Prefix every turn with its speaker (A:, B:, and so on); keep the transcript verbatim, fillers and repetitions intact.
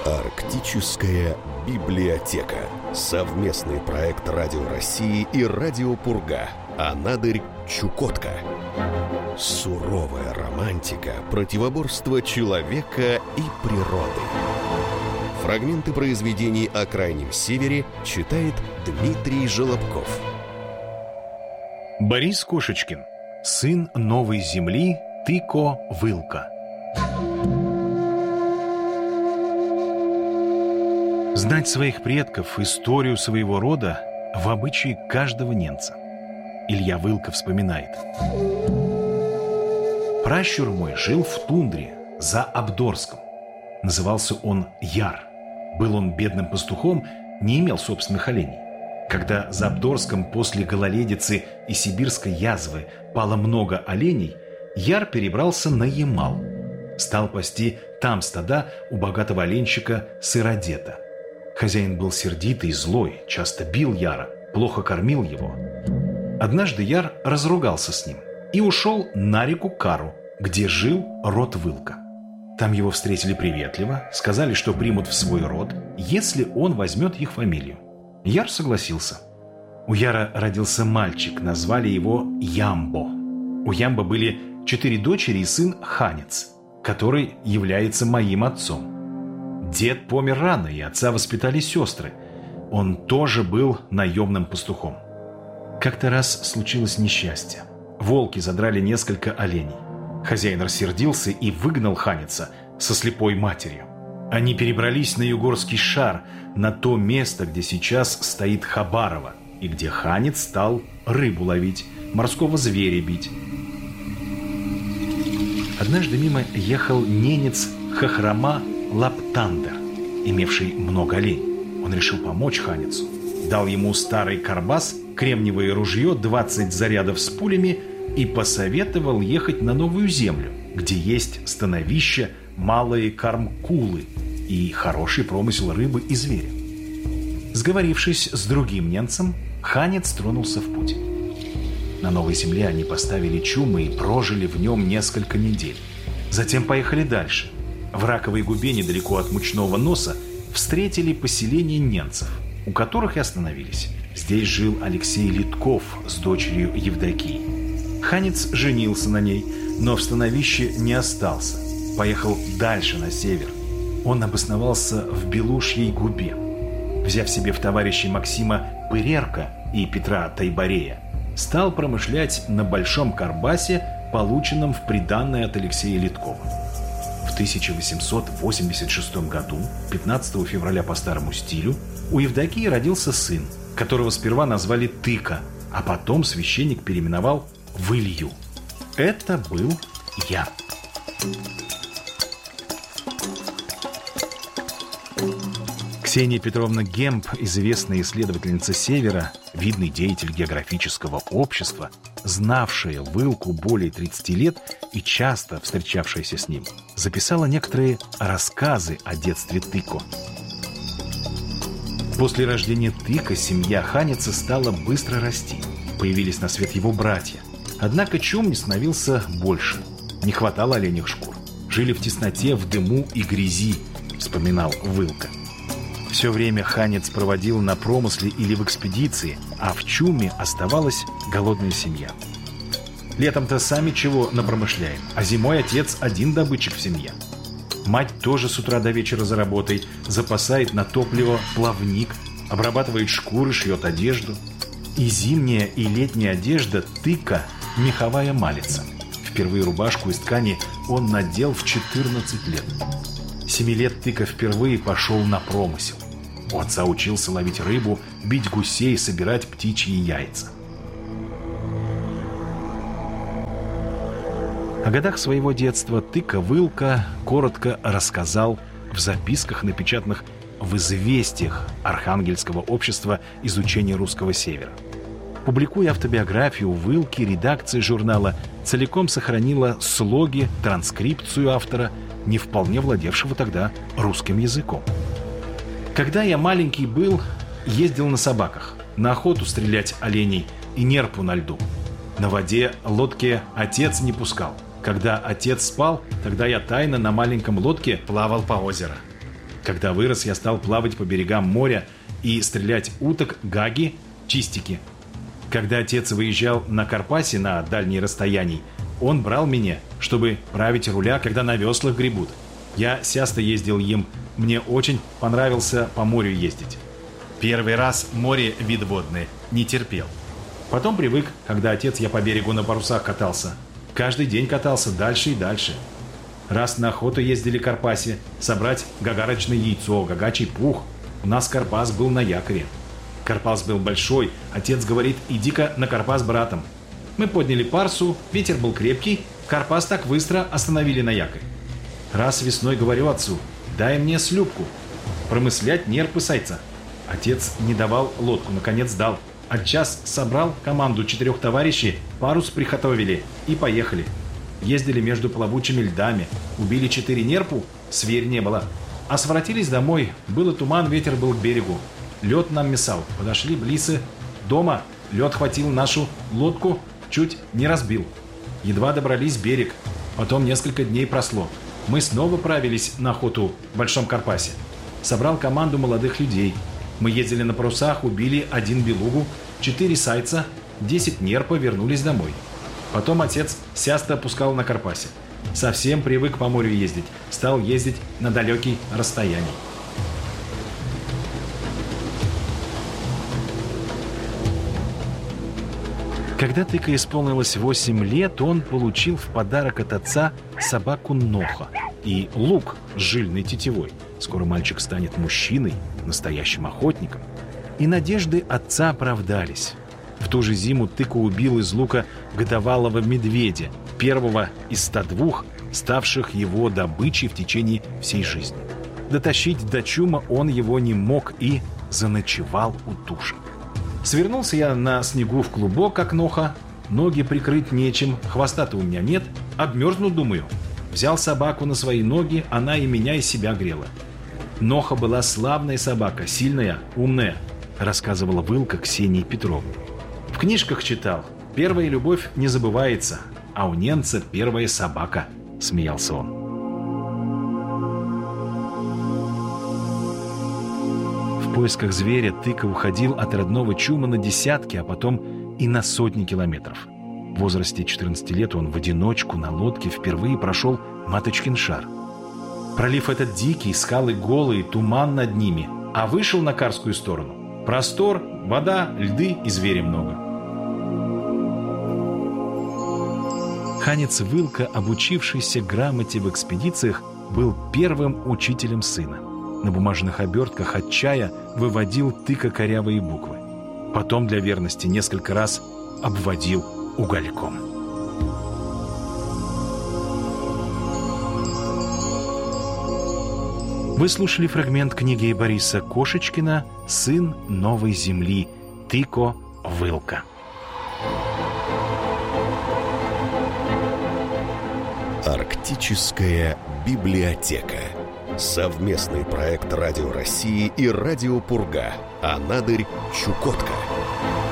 A: Арктическая библиотека. Совместный проект Радио России и Радио Пурга. Анадырь, Чукотка. Суровая романтика противоборства человека и природы. Фрагменты произведений о Крайнем Севере читает Дмитрий Желобков.
B: Борис Кошечкин. Сын новой земли Тыко Вылка. Знать своих предков, историю своего рода в обычае каждого ненца. Илья Вылка вспоминает. Пращур мой жил в тундре за Абдорском. Назывался он Яр. Был он бедным пастухом, не имел собственных оленей. Когда за Абдорском после гололедицы и сибирской язвы пало много оленей, Яр перебрался на Ямал. Стал пасти там стада у богатого оленщика Сыродета. Хозяин был сердитый, злой, часто бил Яра, плохо кормил его. Однажды Яр разругался с ним и ушел на реку Кару, где жил род Вылка. Там его встретили приветливо, сказали, что примут в свой род, если он возьмет их фамилию. Яр согласился. У Яра родился мальчик, назвали его Ямбо. У Ямбо были четыре дочери и сын Ханец, который является моим отцом. Дед помер рано, и отца воспитали сестры. Он тоже был наемным пастухом. Как-то раз случилось несчастье. Волки задрали несколько оленей. Хозяин рассердился и выгнал Ханеца со слепой матерью. Они перебрались на Югорский шар, на то место, где сейчас стоит Хабарово, и где Ханец стал рыбу ловить, морского зверя бить. Однажды мимо ехал ненец Хохрома Лаптандер, имевший много оленей. Он решил помочь Ханецу. Дал ему старый карбас, кремниевое ружье, двадцать зарядов с пулями и посоветовал ехать на новую землю, где есть становища, малые кармкулы и хороший промысел рыбы и зверя. Сговорившись с другим ненцем, Ханец тронулся в путь. На новой земле они поставили чумы и прожили в нем несколько недель. Затем поехали дальше. В Раковой губе, недалеко от Мучного носа, встретили поселение ненцев, у которых и остановились. Здесь жил Алексей Литков с дочерью Евдокией. Ханец женился на ней, но в становище не остался. Поехал дальше, на север. Он обосновался в Белушьей губе. Взяв себе в товарищи Максима Пырерка и Петра Тайбарея, стал промышлять на большом карбасе, полученном в приданное от Алексея Литкова. В тысяча восемьсот восемьдесят шестом году, пятнадцатого февраля по старому стилю, у Евдокии родился сын, которого сперва назвали Тыка, а потом священник переименовал в Илью. Это был я. Ксения Петровна Гемп, известная исследовательница Севера, видный деятель географического общества, знавшая Вылку более тридцати лет и часто встречавшаяся с ним, записала некоторые рассказы о детстве Тыко. После рождения Тыка семья Ханеца стала быстро расти. Появились на свет его братья. Однако чум не становился больше. Не хватало оленьих шкур. Жили в тесноте, в дыму и грязи, вспоминал Вылка. Все время Ханец проводил на промысле или в экспедиции, а в чуме оставалась голодная семья. Летом-то сами чего напромышляем, а зимой отец один добытчик в семье. Мать тоже с утра до вечера за работой, запасает на топливо плавник, обрабатывает шкуры, шьет одежду. И зимняя, и летняя одежда Тыка – меховая малица. Впервые рубашку из ткани он надел в четырнадцать лет. Семи лет Тыка впервые пошел на промысел. У отца учился ловить рыбу, бить гусей, собирать птичьи яйца. О годах своего детства Тыка Вылка коротко рассказал в записках, напечатанных в «Известиях» Архангельского общества изучения русского севера. Публикуя автобиографию Вылки, редакция журнала целиком сохранила слоги, транскрипцию автора, не вполне владевшего тогда русским языком. Когда я маленький был, ездил на собаках, на охоту стрелять оленей и нерпу на льду. На воде лодки отец не пускал. Когда отец спал, тогда я тайно на маленьком лодке плавал по озеру. Когда вырос, я стал плавать по берегам моря и стрелять уток, гаги, чистики. Когда отец выезжал на Карпасе на дальние расстояния, он брал меня, чтобы править руля, когда на веслах гребут. Я часто ездил им, мне очень понравился по морю ездить. Первый раз море вид водный не терпел. Потом привык, когда отец я по берегу на парусах катался. Каждый день катался дальше и дальше. Раз на охоту ездили к Карпасе, собрать гагарочное яйцо, гагачий пух. У нас Карпас был на якоре. Карпас был большой, отец говорит, иди-ка на Карпас братом. Мы подняли парсу, ветер был крепкий, Карпас так быстро остановили на якорь. Раз весной говорю отцу, дай мне слюпку, промыслять нерпы сайца. Отец не давал лодку, наконец дал. Отчас собрал команду четырех товарищей, парус приготовили и поехали. Ездили между плавучими льдами, убили четыре нерпу, сверь не было. А своротились домой, было туман, ветер был к берегу. Лед нам месал, подошли блисы. Дома лед хватил нашу лодку, чуть не разбил. Едва добрались в берег, потом несколько дней прошло. Мы снова правились на охоту в Большом Карпасе. Собрал команду молодых людей. Мы ездили на парусах, убили один белугу, четыре сайца, десять нерпа, вернулись домой. Потом отец часто пускал на Карпасе. Совсем привык по морю ездить, стал ездить на далекие расстояния. Когда Тыка исполнилось восемь лет, он получил в подарок от отца собаку Ноха и лук с жильной тетивой. Скоро мальчик станет мужчиной, настоящим охотником. И надежды отца оправдались. В ту же зиму Тыка убил из лука годовалого медведя, первого из ста двух, ставших его добычей в течение всей жизни. Дотащить до чума он его не мог и заночевал у туши. Свернулся я на снегу в клубок, как Ноха. Ноги прикрыть нечем, хвоста-то у меня нет. Обмерзну, думаю. Взял собаку на свои ноги, она и меня, и себя грела. Ноха была славная собака, сильная, умная, рассказывала Вылка Ксении Петровне. В книжках читал. Первая любовь не забывается, а у немца первая собака, смеялся он. В поисках зверя Тыка уходил от родного чума на десятки, а потом и на сотни километров. В возрасте четырнадцати лет он в одиночку на лодке впервые прошел Маточкин шар. Пролив этот дикий, скалы голые, туман над ними, а вышел на Карскую сторону. Простор, вода, льды и зверей много. Ханец Вылка, обучившийся грамоте в экспедициях, был первым учителем сына. На бумажных обертках от чая выводил Тыка корявые буквы. Потом для верности несколько раз обводил угольком. Вы слушали фрагмент книги Бориса Кошечкина «Сын новой земли» Тыко Вылка.
A: Арктическая библиотека. Совместный проект Радио России и Радио Пурга. Анадырь, Чукотка.